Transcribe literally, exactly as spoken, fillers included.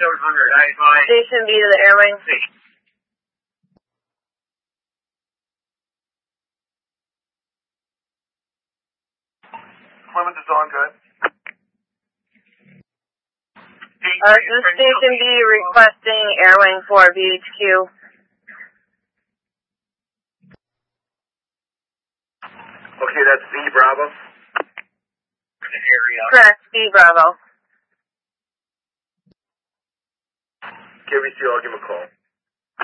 seven hundred, I advise. Station B to the air wing. Plymouth is on, good. Uh, this is Station B requesting air wing for B H Q. Okay, that's B Bravo. Area. Correct, B Bravo. K B C, I'll give a call.